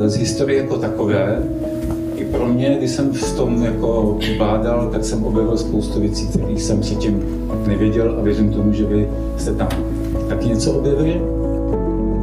z historie jako takové. I pro mě, když jsem v tom jako bádal, tak jsem objevil spoustu věcí, kterých jsem předtím nevěděl a věřím tomu, že vy jste tam taky něco objevili.